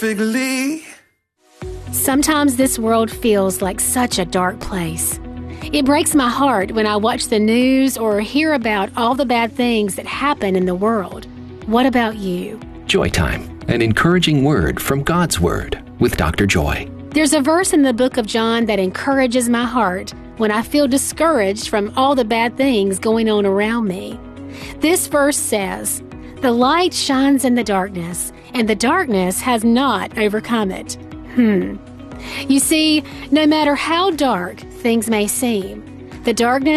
Figly. Sometimes this world feels like such a dark place. It breaks my heart when I watch the news or hear about all the bad things that happen in the world. What about you? Joy Time, an encouraging word from God's Word with Dr. Joy. There's a verse in the book of John that encourages my heart when I feel discouraged from all the bad things going on around me. This verse says, "The light shines in the darkness, and the darkness has not overcome it." You see, no matter how dark things may seem, the darkness